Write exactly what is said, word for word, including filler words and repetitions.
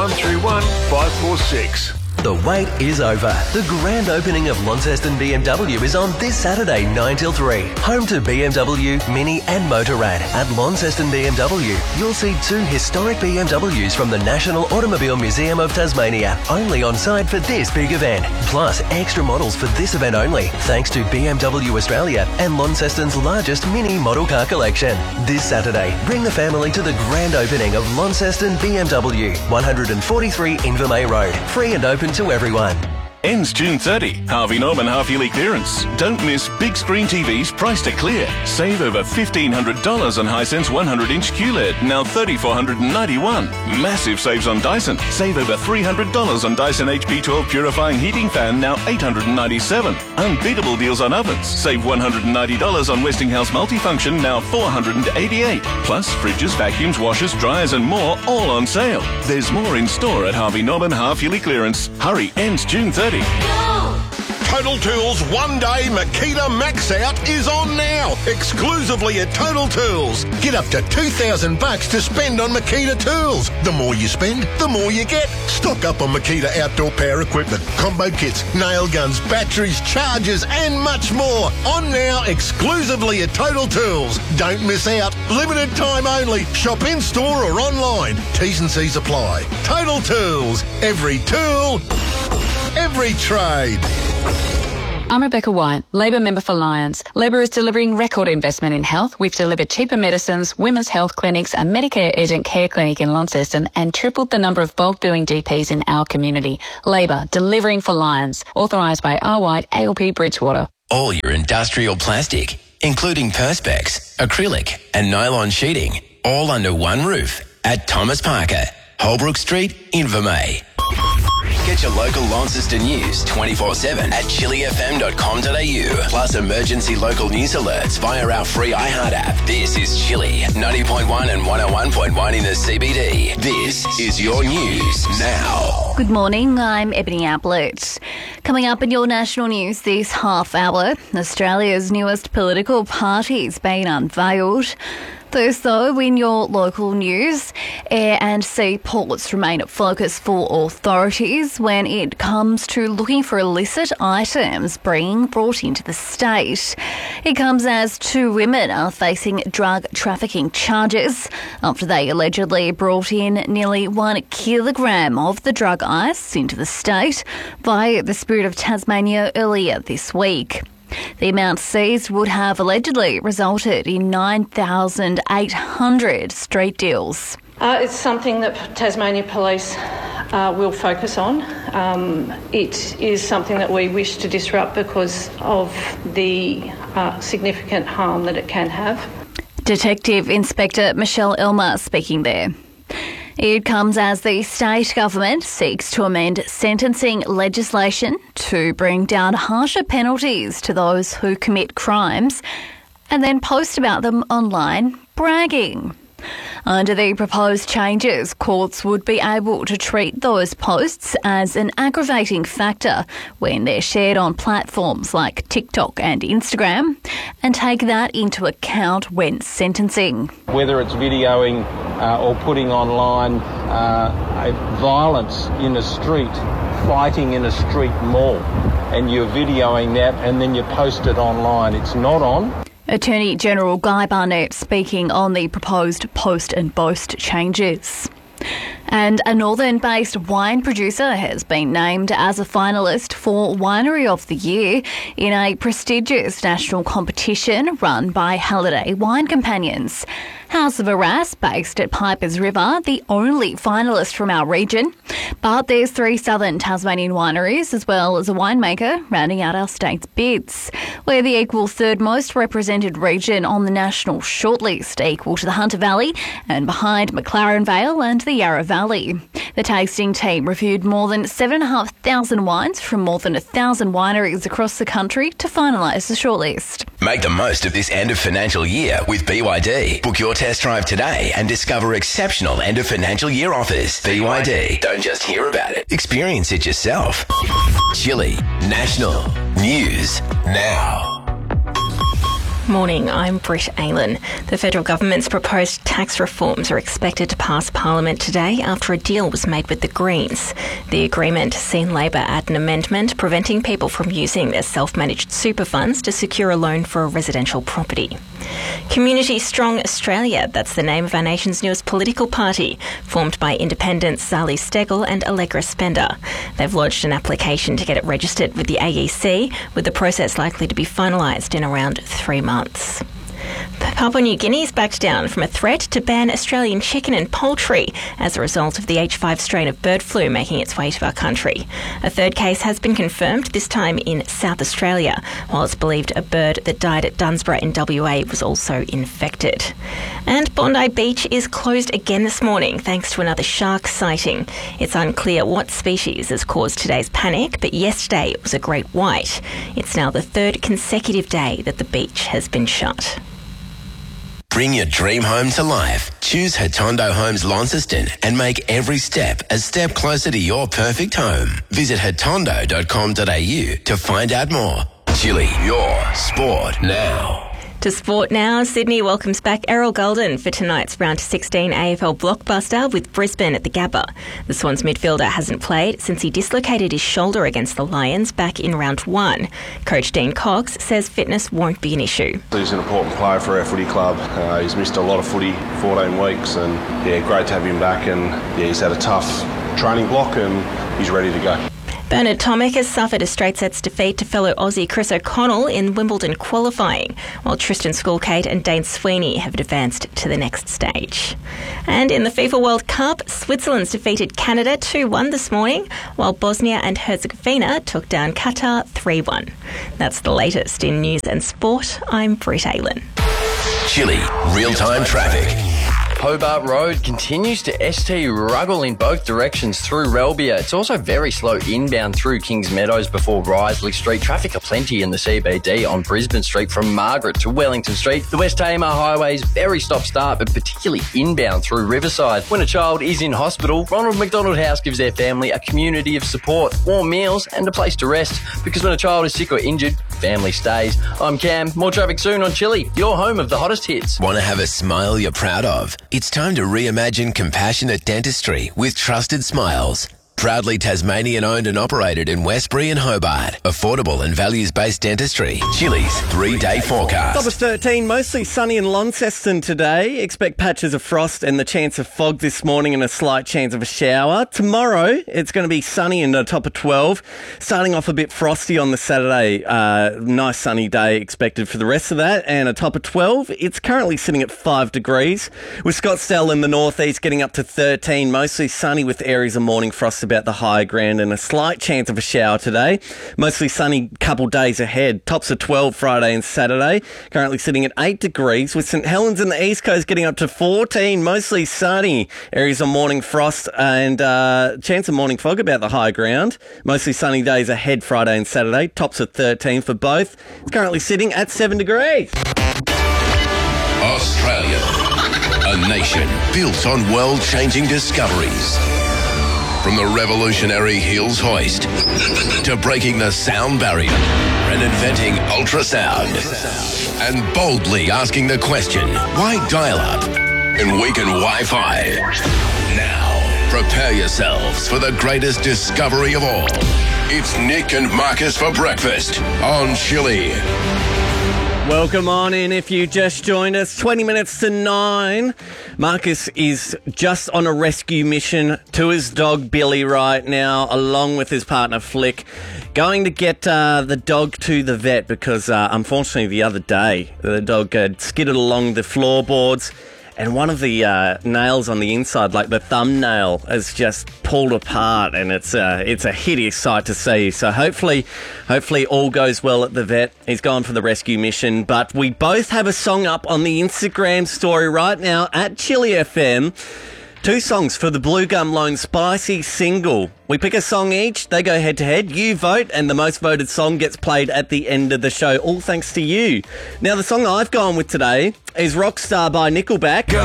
one three one, five four six. The wait is over. The grand opening of Launceston B M W is on this Saturday, nine till three. Home to B M W, Mini and Motorrad at Launceston B M W. You'll see two historic B M Ws from the National Automobile Museum of Tasmania, only on site for this big event. Plus, extra models for this event only, thanks to B M W Australia and Launceston's largest Mini model car collection. This Saturday, bring the family to the grand opening of Launceston B M W, one forty-three Invermay Road. Free and open to everyone. Ends June thirtieth. Harvey Norman half-yearly clearance. Don't miss big screen T Vs priced at clear. Save over fifteen hundred dollars on Hisense one hundred inch Q L E D, now three thousand four hundred ninety-one dollars. Massive saves on Dyson. Save over three hundred dollars on Dyson H P twelve Purifying Heating Fan, now eight hundred ninety-seven dollars. Unbeatable deals on ovens. Save one hundred ninety dollars on Westinghouse Multifunction, now four hundred eighty-eight dollars. Plus, fridges, vacuums, washers, dryers and more, all on sale. There's more in store at Harvey Norman half-yearly clearance. Hurry, ends June thirtieth. Total Tools One Day Makita Max Out is on now, exclusively at Total Tools. Get up to two thousand bucks to spend on Makita tools. The more you spend, the more you get. Stock up on Makita outdoor power equipment, combo kits, nail guns, batteries, chargers and much more. On now, exclusively at Total Tools. Don't miss out. Limited time only. Shop in store or online. T's and C's apply. Total Tools. Every tool, every trade. I'm Rebecca White, Labor member for Lyons. Labor is delivering record investment in health. We've delivered cheaper medicines, women's health clinics, a Medicare urgent care clinic in Launceston, and tripled the number of bulk billing G Ps in our community. Labor, delivering for Lyons. Authorised by R. White, A L P Bridgewater. All your industrial plastic, including Perspex, acrylic and nylon sheeting, all under one roof at Thomas Parker, Holbrook Street, Invermay. Get your local Launceston news twenty-four seven at chili f m dot com dot a u. Plus emergency local news alerts via our free iHeart app. This is Chili, ninety point one and one oh one point one in the C B D. This is your news now. Good morning, I'm Ebony Ablett. Coming up in your national news this half hour, Australia's newest political party's been unveiled. First, though, in your local news, air and sea ports remain a focus for authorities when it comes to looking for illicit items being brought into the state. It comes as two women are facing drug trafficking charges after they allegedly brought in nearly one kilogram of the drug ice into the state via the Spirit of Tasmania earlier this week. The amount seized would have allegedly resulted in nine thousand eight hundred street deals. Uh, it's something that Tasmania Police uh, will focus on. Um, it is something that we wish to disrupt because of the uh, significant harm that it can have. Detective Inspector Michelle Elmer speaking there. It comes as the state government seeks to amend sentencing legislation to bring down harsher penalties to those who commit crimes and then post about them online, bragging. Under the proposed changes, courts would be able to treat those posts as an aggravating factor when they're shared on platforms like TikTok and Instagram and take that into account when sentencing. Whether it's videoing uh, or putting online uh, a violence in a street, fighting in a street mall, and you're videoing that and then you post it online, it's not on. Attorney General Guy Barnett speaking on the proposed post and boast changes. And a northern-based wine producer has been named as a finalist for Winery of the Year in a prestigious national competition run by Halliday Wine Companions. House of Arras, based at Pipers River, the only finalist from our region. But there's three southern Tasmanian wineries as well as a winemaker rounding out our state's bids. We're the equal third most represented region on the national shortlist, equal to the Hunter Valley and behind McLaren Vale and the Yarra Valley. The tasting team reviewed more than seven thousand five hundred wines from more than one thousand wineries across the country to finalise the shortlist. Make the most of this end of financial year with B Y D. Book your test drive today and discover exceptional end of financial year offers. B Y D. Don't just hear about it. Experience it yourself. Chili National News Now. Morning, I'm Britt Aylan. The federal government's proposed tax reforms are expected to pass Parliament today after a deal was made with the Greens. The agreement has seen Labor add an amendment preventing people from using their self-managed super funds to secure a loan for a residential property. Community Strong Australia, that's the name of our nation's newest political party, formed by independents Zali Steggall and Allegra Spender. They've lodged an application to get it registered with the A E C, with the process likely to be finalised in around three months. Months. Papua New Guinea's backed down from a threat to ban Australian chicken and poultry as a result of the H five strain of bird flu making its way to our country. A third case has been confirmed, this time in South Australia, while it's believed a bird that died at Dunsborough in W A was also infected. And Bondi Beach is closed again this morning thanks to another shark sighting. It's unclear what species has caused today's panic, but yesterday it was a great white. It's now the third consecutive day that the beach has been shut. Bring your dream home to life. Choose Hatondo Homes Launceston and make every step a step closer to your perfect home. Visit hatondo dot com dot a u to find out more. Chili, your sport now. To sport now, Sydney welcomes back Errol Gulden for tonight's round sixteen A F L blockbuster with Brisbane at the Gabba. The Swans midfielder hasn't played since he dislocated his shoulder against the Lions back in round one. Coach Dean Cox says fitness won't be an issue. He's an important player for our footy club. Uh, he's missed a lot of footy, fourteen weeks, and yeah, great to have him back. And yeah, he's had a tough training block and he's ready to go. Bernard Tomic has suffered a straight sets defeat to fellow Aussie Chris O'Connell in Wimbledon qualifying, while Tristan Schoolkate and Dane Sweeney have advanced to the next stage. And in the FIFA World Cup, Switzerland's defeated Canada two one this morning, while Bosnia and Herzegovina took down Qatar three one. That's the latest in news and sport. I'm Britt Aylan. Chili, real-time traffic. Hobart Road continues to S T Ruggle in both directions through Relbia. It's also very slow inbound through Kings Meadows before Risley Street. Traffic aplenty in the C B D on Brisbane Street from Margaret to Wellington Street. The West Tamar Highway is very stop-start, but particularly inbound through Riverside. When a child is in hospital, Ronald McDonald House gives their family a community of support, warm meals and a place to rest. Because when a child is sick or injured, family stays. I'm Cam. More traffic soon on Chili, your home of the hottest hits. Want to have a smile you're proud of? It's time to reimagine compassionate dentistry with Trusted Smiles. Proudly Tasmanian owned and operated in Westbury and Hobart. Affordable and values-based dentistry. Chili's three-day forecast. Top of thirteen, mostly sunny in Launceston today. Expect patches of frost and the chance of fog this morning and a slight chance of a shower. Tomorrow, it's going to be sunny in the top of twelve. Starting off a bit frosty on the Saturday. Uh, nice sunny day expected for the rest of that. And a top of twelve. It's currently sitting at five degrees. With Scottsdale in the northeast getting up to thirteen. Mostly sunny with areas of morning frost about the higher ground and a slight chance of a shower today. Mostly sunny couple days ahead. Tops of twelve Friday and Saturday. Currently sitting at eight degrees with St Helens in the east coast getting up to fourteen. Mostly sunny. Areas of morning frost and uh, chance of morning fog about the high ground. Mostly sunny days ahead Friday and Saturday. Tops of thirteen for both. It's currently sitting at seven degrees. Australia, a nation built on world-changing discoveries. From the revolutionary Hills hoist to breaking the sound barrier and inventing ultrasound and boldly asking the question, why dial-up and weaken Wi-Fi? Now, prepare yourselves for the greatest discovery of all. It's Nick and Marcus for breakfast on Chili. Welcome on in if you just joined us. twenty minutes to nine. Marcus is just on a rescue mission to his dog Billy right now, along with his partner Flick. Going to get uh, the dog to the vet because uh, unfortunately the other day the dog had skidded along the floorboards and one of the uh, nails on the inside, like the thumbnail, has just pulled apart, and it's uh, it's a hideous sight to see. So hopefully, hopefully all goes well at the vet. He's gone for the rescue mission, but we both have a song up on the Instagram story right now at Chili F M. Two songs for the Blue Gum Loan Spicy single. We pick a song each, they go head to head, you vote, and the most voted song gets played at the end of the show, all thanks to you. Now, the song I've gone with today is Rockstar by Nickelback.